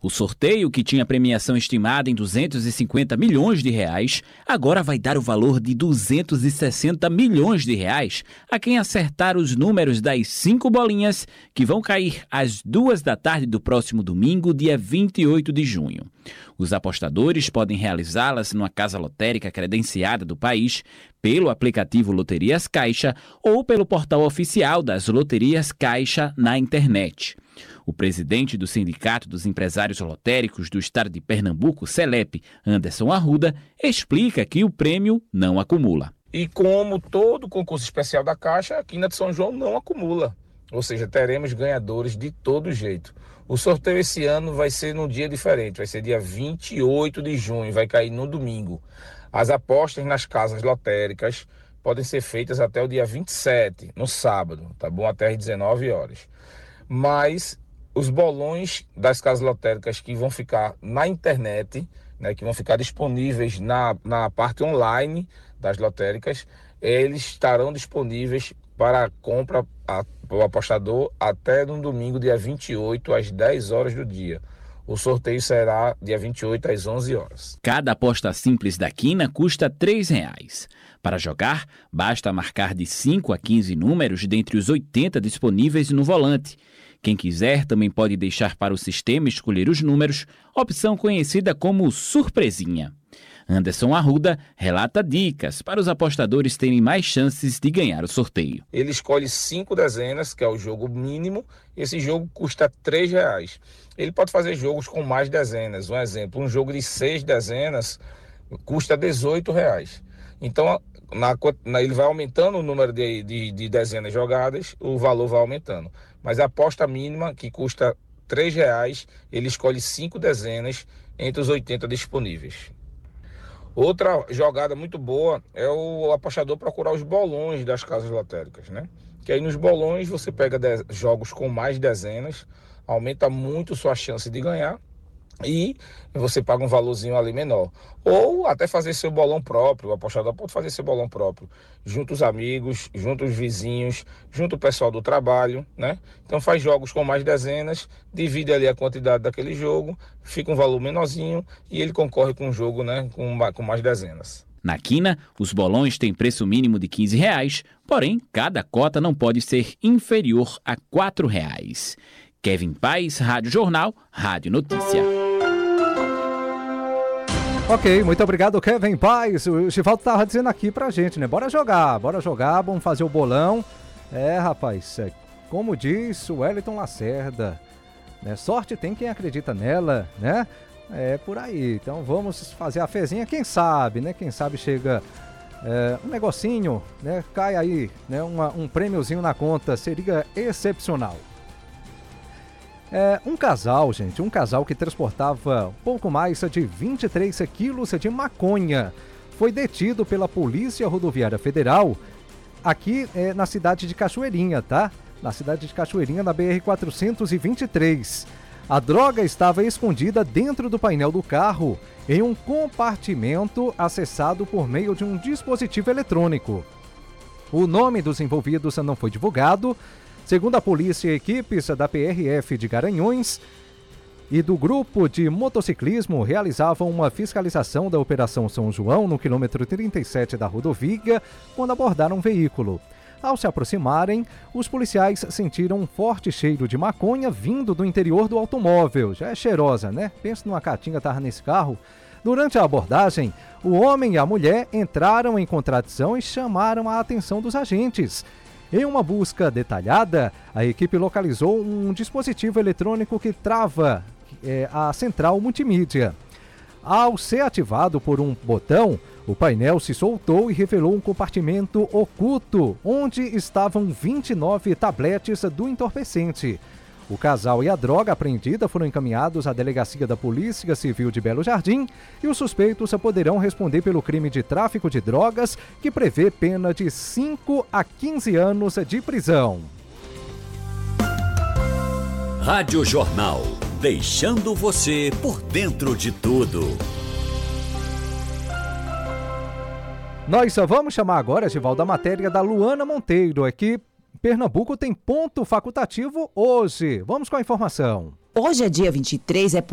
O sorteio, que tinha premiação estimada em R$250 milhões, agora vai dar o valor de R$260 milhões a quem acertar os números das 5 bolinhas que vão cair às 14h do próximo domingo, dia 28 de junho. Os apostadores podem realizá-las numa casa lotérica credenciada do país, pelo aplicativo Loterias Caixa ou pelo portal oficial das Loterias Caixa na internet. O presidente do Sindicato dos Empresários Lotéricos do Estado de Pernambuco, SELEP, Anderson Arruda, explica que o prêmio não acumula. E como todo concurso especial da Caixa, a Quina de São João não acumula. Ou seja, teremos ganhadores de todo jeito. O sorteio esse ano vai ser num dia diferente, vai ser dia 28 de junho, vai cair no domingo. As apostas nas casas lotéricas podem ser feitas até o dia 27, no sábado, tá bom? Até às 19 horas. Mas os bolões das casas lotéricas que vão ficar na internet, né, que vão ficar disponíveis na parte online das lotéricas, eles estarão disponíveis para compra para o apostador até no domingo, dia 28, às 10 horas do dia. O sorteio será dia 28, às 11 horas. Cada aposta simples da Quina custa R$3. Para jogar, basta marcar de 5 a 15 números dentre os 80 disponíveis no volante. Quem quiser também pode deixar para o sistema escolher os números, opção conhecida como surpresinha. Anderson Arruda relata dicas para os apostadores terem mais chances de ganhar o sorteio. Ele escolhe 5 dezenas, que é o jogo mínimo. Esse jogo custa R$3. Ele pode fazer jogos com mais dezenas. Um exemplo, um jogo de 6 dezenas custa R$18. Então, ele vai aumentando o número de dezenas jogadas, o valor vai aumentando. Mas a aposta mínima, que custa R$3, ele escolhe 5 dezenas entre os 80 disponíveis. Outra jogada muito boa é o apostador procurar os bolões das casas lotéricas, né? Que aí nos bolões você pega jogos com mais dezenas, aumenta muito sua chance de ganhar e você paga um valorzinho ali menor. Ou até fazer seu bolão próprio, o apostador pode fazer seu bolão próprio, junto os amigos, junto os vizinhos, junto o pessoal do trabalho, né? Então faz jogos com mais dezenas, divide ali a quantidade daquele jogo, fica um valor menorzinho e ele concorre com um jogo, né, com mais dezenas. Na Quina, os bolões têm preço mínimo de R$15, porém, cada cota não pode ser inferior a R$4. Kevin Paes, Rádio Jornal, Rádio Notícia. Ok, muito obrigado, Kevin Paes. O Givaldo estava dizendo aqui pra gente, né? Bora jogar, vamos fazer o bolão. Rapaz, como diz o Wellington Lacerda, né? Sorte tem quem acredita nela, né? É por aí, então vamos fazer a fezinha, quem sabe, né? Quem sabe chega um negocinho, né? Cai aí, né? Um prêmiozinho na conta, seria excepcional. Um casal que transportava pouco mais de 23 quilos de maconha foi detido pela Polícia Rodoviária Federal aqui na cidade de Cachoeirinha, tá? Na cidade de Cachoeirinha, na BR-423. A droga estava escondida dentro do painel do carro, em um compartimento acessado por meio de um dispositivo eletrônico. O nome dos envolvidos não foi divulgado. Segundo a polícia, equipes da PRF de Garanhuns e do grupo de motociclismo realizavam uma fiscalização da Operação São João no quilômetro 37 da rodovia quando abordaram um veículo. Ao se aproximarem, os policiais sentiram um forte cheiro de maconha vindo do interior do automóvel. Já é cheirosa, né? Pensa numa caatinga tava nesse carro. Durante a abordagem, o homem e a mulher entraram em contradição e chamaram a atenção dos agentes. Em uma busca detalhada, a equipe localizou um dispositivo eletrônico que trava a central multimídia. Ao ser ativado por um botão, o painel se soltou e revelou um compartimento oculto, onde estavam 29 tabletes do entorpecente. O casal e a droga apreendida foram encaminhados à delegacia da Polícia Civil de Belo Jardim e os suspeitos poderão responder pelo crime de tráfico de drogas, que prevê pena de 5 a 15 anos de prisão. Rádio Jornal, deixando você por dentro de tudo. Nós só vamos chamar agora, Givaldo, a matéria da Luana Monteiro aqui. Pernambuco tem ponto facultativo hoje. Vamos com a informação. Hoje é dia 23,